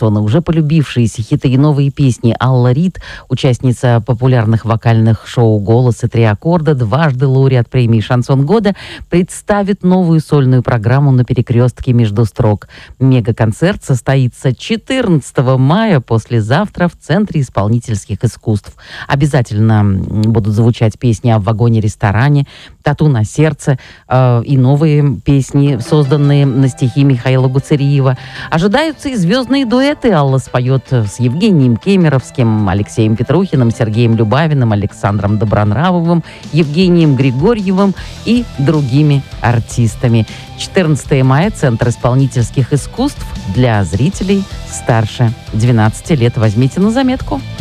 то на уже полюбившиеся хиты и новые песни Алла Рид, участница популярных вокальных шоу «Голос» и «Три аккорда», дважды лауреат премии «Шансон года», представит новую сольную программу «На перекрестке между строк». Мегаконцерт состоится 14 мая, послезавтра, в Центре исполнительских искусств. Обязательно будут звучать песни о вагоне-ресторане, «Тату на сердце» и новые песни, созданные на стихи Михаила Гуцериева. Ожидаются и звездные дуэты. Алла споет с Евгением Кемеровским, Алексеем Петрухиным, Сергеем Любавиным, Александром Добронравовым, Евгением Григорьевым и другими артистами. 14 мая, Центр исполнительских искусств для зрителей старше 12 лет. Возьмите на заметку.